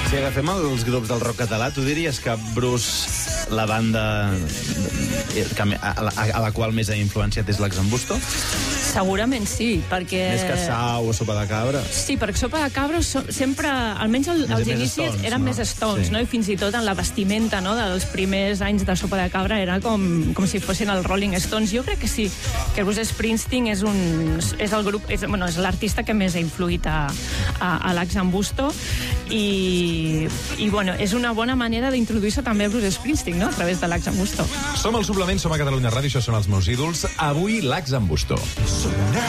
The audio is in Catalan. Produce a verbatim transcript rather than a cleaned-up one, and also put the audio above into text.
Si agafem els grups del rock català, tu diries que Bruce, la banda a la, a la qual més ha influenciat és l'Axambusto? Segurament sí, perquè... Més que Sau o Sopa de Cabra? Sí, perquè Sopa de Cabra so, sempre, almenys el, als inicis, Stones, eren no? més Stones, sí. no? I fins i tot en la vestimenta, no?, dels primers anys de Sopa de Cabra era com, com si fossin els Rolling Stones. Jo crec que sí, que Bruce Springsteen és, un, és el grup, és, bueno, és l'artista que més ha influït a, a, a l'Axambusto i, i bueno, és una bona manera d'introduir-se també a Bruce Springsteen, no?, a través de l'Axambusto. Som al Suplement, som a Catalunya Ràdio, això són els meus ídols. Avui, l'Axambusto.